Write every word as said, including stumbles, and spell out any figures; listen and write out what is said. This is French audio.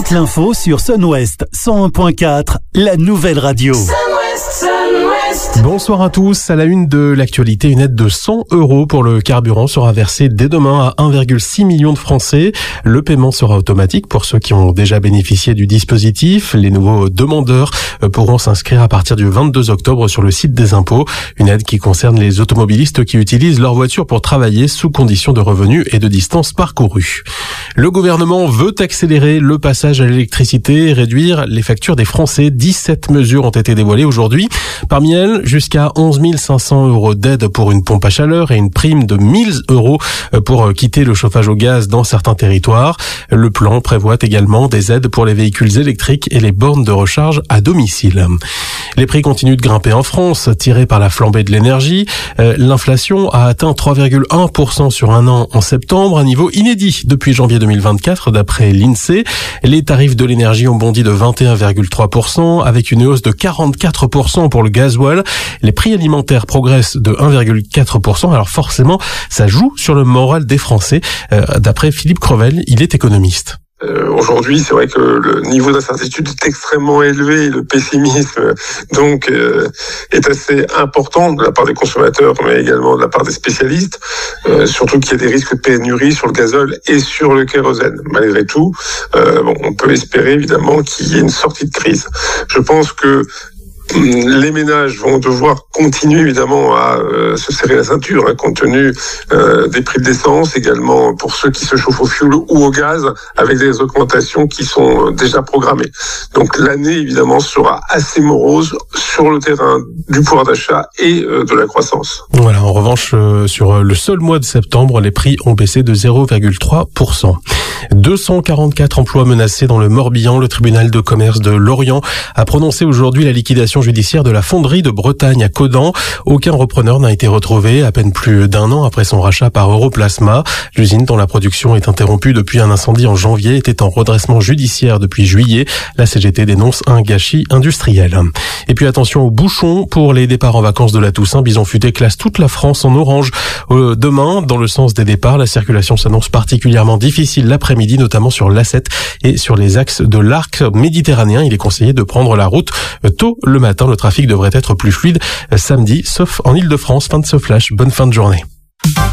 Toute l'info sur Sun-Ouest cent un point quatre, la nouvelle radio. Sun-Ouest, Sun-Ouest. Bonsoir à tous. À la une de l'actualité, une aide de cent euros pour le carburant sera versée dès demain à un virgule six million de Français. Le paiement sera automatique pour ceux qui ont déjà bénéficié du dispositif. Les nouveaux demandeurs pourront s'inscrire à partir du vingt-deux octobre sur le site des impôts. Une aide qui concerne les automobilistes qui utilisent leur voiture pour travailler sous conditions de revenus et de distance parcourue. Le gouvernement veut accélérer le passage à l'électricité et réduire les factures des Français. dix-sept mesures ont été dévoilées aujourd'hui. Parmi elles, jusqu'à onze mille cinq cents euros d'aide pour une pompe à chaleur et une prime de mille euros pour quitter le chauffage au gaz dans certains territoires. Le plan prévoit également des aides pour les véhicules électriques et les bornes de recharge à domicile. Les prix continuent de grimper en France, tirés par la flambée de l'énergie. L'inflation a atteint trois virgule un pour cent sur un an en septembre, un niveau inédit depuis janvier deux mille vingt-quatre d'après l'INSEE. Les tarifs de l'énergie ont bondi de vingt et un virgule trois pour cent avec une hausse de quarante-quatre pour cent pour le gasoil. Les prix alimentaires progressent de un virgule quatre pour cent. Alors forcément, ça joue sur le moral des Français. Euh, d'après Philippe Crevel, il est économiste. Euh, aujourd'hui, c'est vrai que le niveau d'incertitude est extrêmement élevé et le pessimisme donc euh, est assez important de la part des consommateurs, mais également de la part des spécialistes. Euh, surtout qu'il y a des risques de pénurie sur le gazole et sur le kérosène. Malgré tout, euh, bon, on peut espérer évidemment qu'il y ait une sortie de crise. Je pense que les ménages vont devoir continuer évidemment à euh, se serrer la ceinture, hein, compte tenu euh, des prix de l'essence, également pour ceux qui se chauffent au fioul ou au gaz, avec des augmentations qui sont déjà programmées. Donc l'année évidemment sera assez morose sur le terrain du pouvoir d'achat et euh, de la croissance. Voilà. En revanche, euh, sur le seul mois de septembre, les prix ont baissé de zéro virgule trois pour cent. deux cent quarante-quatre emplois menacés dans le Morbihan. Le tribunal de commerce de Lorient a prononcé aujourd'hui la liquidation judiciaire de la fonderie de Bretagne à Caudan. Aucun repreneur n'a été retrouvé à peine plus d'un an après son rachat par Europlasma. L'usine dont la production est interrompue depuis un incendie en janvier était en redressement judiciaire depuis juillet. La C G T dénonce un gâchis industriel. Et puis attention aux bouchons pour les départs en vacances de la Toussaint. Bison Futé classe toute la France en orange. Euh, demain, dans le sens des départs, la circulation s'annonce particulièrement difficile l'après-midi, notamment sur l'A sept et sur les axes de l'arc méditerranéen. Il est conseillé de prendre la route tôt le matin. Le trafic devrait être plus fluide samedi, sauf en Ile-de-France. Fin de ce flash. Bonne fin de journée.